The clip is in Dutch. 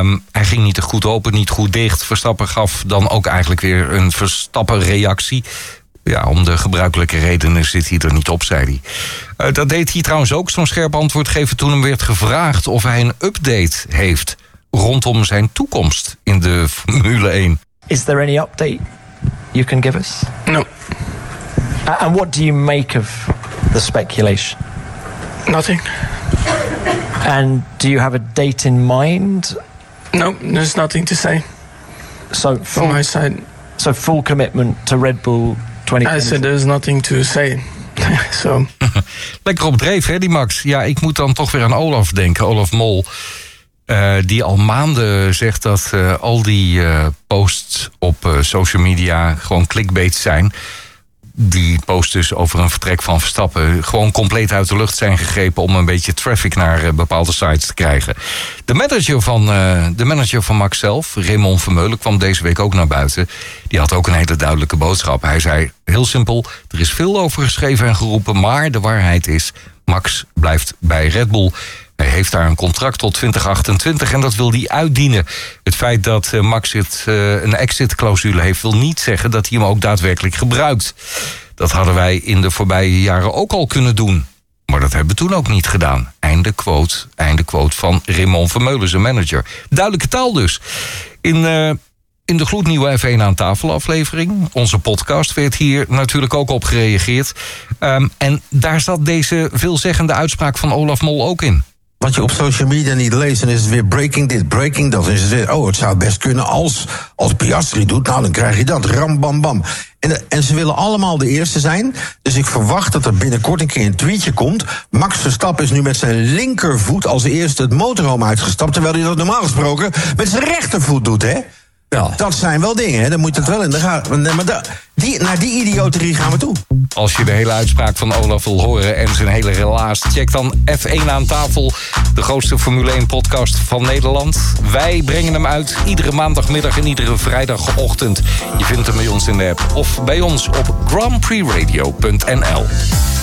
Hij ging niet goed open, niet goed dicht. Verstappen gaf dan ook eigenlijk weer een Verstappen-reactie. Ja, om de gebruikelijke redenen zit hij er niet op, zei hij. Dat deed hij trouwens ook, zo'n scherp antwoord geven toen hem werd gevraagd of hij een update heeft rondom zijn toekomst in de Formule 1. Is there any update you can give us? No. And what do you make of the speculation? Nothing. And do you have a date in mind? No, there's nothing to say. So from my side. So full commitment to Red Bull 2020. I said there's nothing to say. So. Lekker op dreef, hè, die Max. Ja, ik moet dan toch weer aan Olaf denken, Olaf Mol. Die al maanden zegt dat al die posts op social media gewoon clickbait zijn. Die posts dus over een vertrek van Verstappen gewoon compleet uit de lucht zijn gegrepen om een beetje traffic naar bepaalde sites te krijgen. De manager van Max zelf, Raymond Vermeulen, kwam deze week ook naar buiten. Die had ook een hele duidelijke boodschap. Hij zei heel simpel, er is veel over geschreven en geroepen, maar de waarheid is, Max blijft bij Red Bull. Hij heeft daar een contract tot 2028 en dat wil hij uitdienen. Het feit dat Max een exit-clausule heeft, wil niet zeggen dat hij hem ook daadwerkelijk gebruikt. Dat hadden wij in de voorbije jaren ook al kunnen doen. Maar dat hebben we toen ook niet gedaan. Einde quote van Raymond Vermeulen, zijn manager. Duidelijke taal dus. In de gloednieuwe F1 aan tafel aflevering, onze podcast, werd hier natuurlijk ook op gereageerd. En daar zat deze veelzeggende uitspraak van Olaf Mol ook in. Wat je op social media niet leest, dan is het weer breaking dit, breaking dat. Dan is het weer, het zou best kunnen als Piastri doet, nou dan krijg je dat, ram, bam, bam. En ze willen allemaal de eerste zijn. Dus ik verwacht dat er binnenkort een keer een tweetje komt. Max Verstappen is nu met zijn linkervoet als eerste het motorhome uitgestapt, terwijl hij dat normaal gesproken met zijn rechtervoet doet, hè? Ja. Dat zijn wel dingen, hè? Dan moet je het wel in de gaten. Maar naar die idioterie gaan we toe. Als je de hele uitspraak van Olaf wil horen en zijn hele relaas, check dan F1 aan tafel, de grootste Formule 1 podcast van Nederland. Wij brengen hem uit iedere maandagmiddag en iedere vrijdagochtend. Je vindt hem bij ons in de app of bij ons op grandprixradio.nl.